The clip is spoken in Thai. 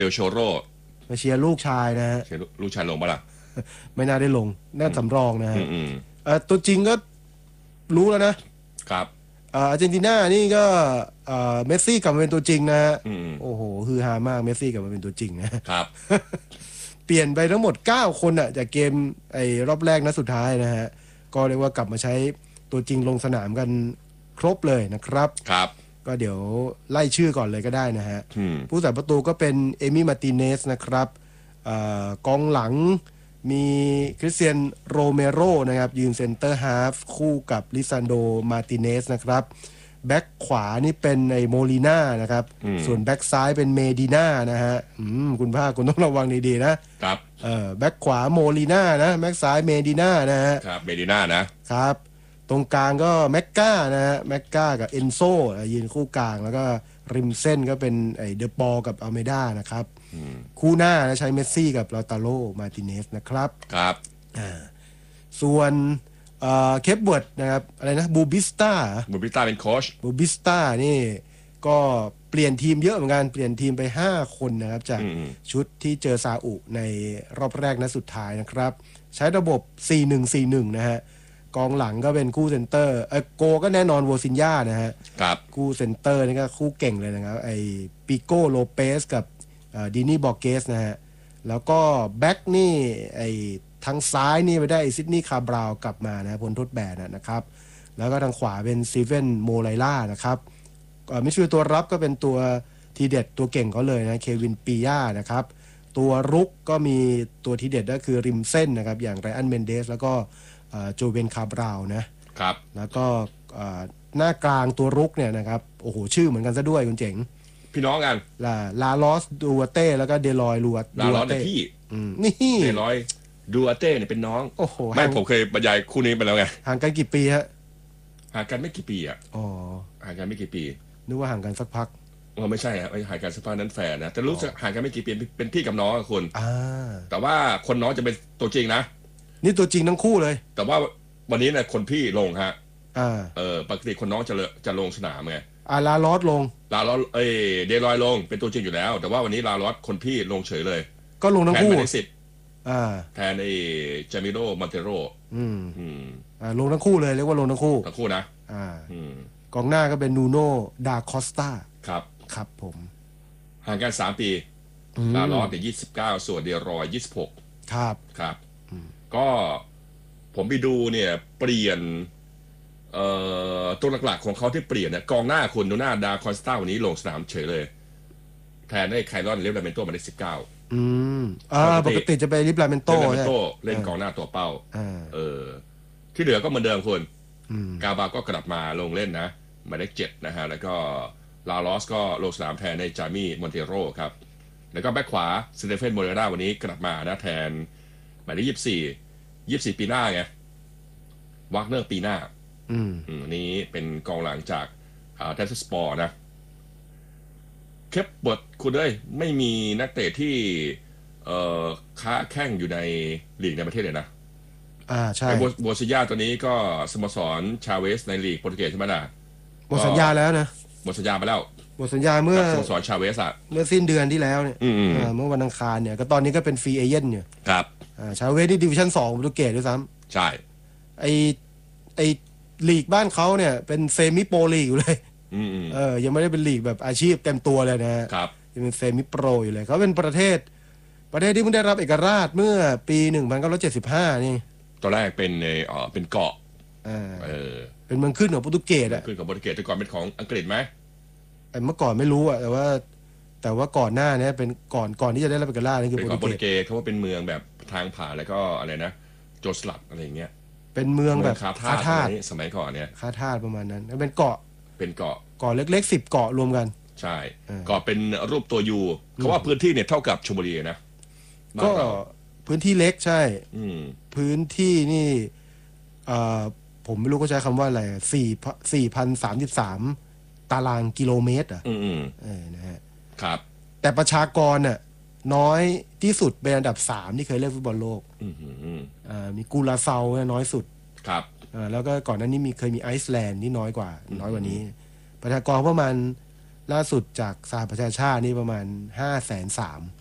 เดลโชโรมาเชียร์ลูกชายนะฮะลูกชายลงมาละไม่น่าได้ลงน่าสำรองนะฮะอืมตัวจริงก็รู้แล้วนะครับอาร์เจนตินานี่ก็เมสซี่กลับมาเป็นตัวจริงนะฮะโอ้โหฮือฮามากเมสซี่กลับมาเป็นตัวจริงนะครับเปลี่ยนไปทั้งหมด9คนอ่ะจากเกมไอ้รอบแรกนัดสุดท้ายนะฮะก็เรียกว่ากลับมาใช้ตัวจริงลงสนามกันครบเลยนะครับครับก็เดี๋ยวไล่ชื่อก่อนเลยก็ได้นะฮะผู้สาประตูก็เป็นเอมี่มาร์ติเนสนะครับกองหลังมีคริสเตียนโรเมโรนะครับยืนเซนเตอร์ฮาฟคู่กับลิซันโดมาร์ติเนสนะครับแบ็คขวานี่เป็นไอโมลีน่านะครับส่วนแบ็คซ้ายเป็นเมดิน่านะฮะคุณภาคคุณต้องระวังดีๆนะครับแบ็คขวาโมลีน่านะแบ็คซ้ายเมดิน่านะฮะครับเมดิน่านะครับตรงกลางก็แม็กก้านะฮะแม็กก้ากับเอนโซยืนคู่กลางแล้วก็ริมเส้นก็เป็นไอเดอะบอลกับอัลเมดานะครับคู่หน้าใช้เมสซี่กับลาตาโรมาร์ติเนสนะครับส่วนเคปเวิร์ดนะครับอะไรนะบูบิสตาเป็นโค้ชบูบิสตานี่ก็เปลี่ยนทีมเยอะเหมือนกันเปลี่ยนทีมไป5คนนะครับจากชุดที่เจอซาอุในรอบแรกนัดสุดท้ายนะครับใช้ระบบ 4-1-4-1 นะฮะกองหลังก็เป็นคู่เซนเตอร์โกก็แน่นอนโวซินญานะฮะคู่เซนเตอร์นี่ก็คู่เก่งเลยนะครับไอปิโก้โลเปสกับดินี่บอร์เกสนะฮะแล้วก็แบ็กนี่ไอทางซ้ายนี่ไปได้ซิดนีย์คาบราวกลับมานะพ้นโทษแบนนะครับแล้วก็ทางขวาเป็นซีเวนโมไลล่านะครับไม่ช่วยตัวรับก็เป็นตัวทีเด็ดตัวเก่งเขาเลยนะเควินปีย่านะครับตัวรุกก็มีตัวทีเด็ดก็คือริมเส้นนะครับอย่างไรอันเมนเดสแล้วก็โจเวนคาบราวนะครับแล้วก็หน้ากลางตัวรุกเนี่ยนะครับโอ้โหชื่อเหมือนกันซะด้วยคุณเจ๋งพี่น้องกันลาลอสดูอาเต้แล้วก็เดลอยลูอาลาลอสเนี่ยพี่นี่เดลอยดูอาเต้เนี่ยเป็นน้องโอ้โหไม่ผมเคยบรรยายคู่นี้ไปแล้วไงห่างกันกี่ปีฮะห่างกันไม่กี่ปีห่างกันไม่กี่ปีนึกว่าห่างกันสักพักไม่ใช่ฮะห่างกันสักพักนั้นแฟนนะแต่รู้สึกห่างกันไม่กี่ปีเป็นพี่กับน้องคุณแต่ว่าคนน้องจะเป็นตัวจริงนะนี่ตัวจริงทั้งคู่เลยแต่ว่าวันนี้เนี่ยคนพี่ลงฮะปกติคนน้องจะลงสนามไงลาลอสลงลาลอสเดลอยลงเป็นตัวจริงอยู่แล้วแต่ว่าวันนี้ลาลอสคนพี่ลงเฉยเลยก็ลงทั้งคู่แทนไม่ได้สิทธิ์แทนจามิโรมอนเตโรลงทั้งคู่เลยเรียกว่าลงทั้งคู่นะกองหน้าก็เป็นนูโน่ดาคอสตาครับผมห่างกัน3 ปีลาลอสเนี่ย29ส่วนเดลอย26ครับก็ผมไปดูเนี่ยเปลี่ยนตัวหลักๆของเขาที่เปลี่ยนเนี่ยกองหน้าคุณนูน่าดาคอนสตาวันนี้ลงสนามเฉยเลยแทนได้ไคลอนเลฟลาเมนโตมาได้ปกติจะไปลิฟลาเมนโตเล่นกองหน้าตัวเป้าที่เหลือก็เหมือนเดิมคุณกาบาก็กลับมาลงเล่นนะหมายเลข7นะฮะแล้วก็ลาลอสก็ลงสนามแทนในจามี่มอนเตโรครับแล้วก็แบ็คขวาสเตเฟนโมเรราวันนี้กลับมานะแทนหมายเลข24ปีหน้าไงวากเนอร์ปีหน้านี้เป็นกองหลังจากเทสสปอร์นะเคปเบิร์ดคุณเลยไม่มีนักเตะที่ค้าแข่งอยู่ในลีกในประเทศเลยนะใช่โบซิยาตัวนี้ก็สโมสรชาเวสในลีกโปรตุเกสใช่ไหมล่ะหมดสัญญาแล้วนะหมดสัญญาไปแล้วหมดสัญญาเมื่อสโมสรชาเวสเมื่อสิ้นเดือนที่แล้วเนี่ยเมื่อวันอังคารเนี่ยก็ตอนนี้ก็เป็นฟรีเอเจนต์อยู่ครับชาเวสนี่ดิวิชั่น2โปรตุเกสด้วยซ้ำใช่ไอลีกบ้านเขาเนี่ยเป็นเซมิโปรลีกอยู่เลยยังไม่ได้เป็นลีกแบบอาชีพเต็มตัวเลยนะครับยังเป็นเซมิโปรอยู่เลยเขาเป็นประเทศที่เพิ่งได้รับเอกราชเมื่อปี1975นี่ตอนแรกเป็นเกาะเป็นเมืองขึ้นของโปรตุเกสขึ้นของโปรตุเกสแต่ก่อนเป็นของอังกฤษไหมเมื่อก่อนไม่รู้แต่ว่าก่อนหน้านี้เป็นก่อนที่จะได้รับเอกราชนี่คือโปรตุเกสเขาว่าเป็นเมืองแบบทางผ่านแล้วก็อะไรนะโจสลัดอะไรอย่างเงี้ยเป็นเมืองแบบคาทาสสมัยก่อนเนี่ยคาทาสประมาณนั้นเป็นเกาะเล็กๆ10 เกาะรวมกันใช่เกาะเป็นรูปตัวยูเขาว่าพื้นที่เนี่ยเท่ากับชลบุรีนะก็พื้นที่เล็กใช่พื้นที่นี่ผมไม่รู้ก็ใช้คำว่าอะไร4,033 ตารางกิโลเมตรนะฮะครับแต่ประชากรน่ะน้อยที่สุดเป็นอันดับ3ที่เคยเล่นฟุตบอลโลกมีกูราเซาน้อยสุดครับแล้วก็ก่อนหน้านี้เคยมีไอซ์แลนด์ที่น้อยกว่านี้ประชากรประมาณล่าสุดจากสหประชาชาตินี่ประมาณ503,000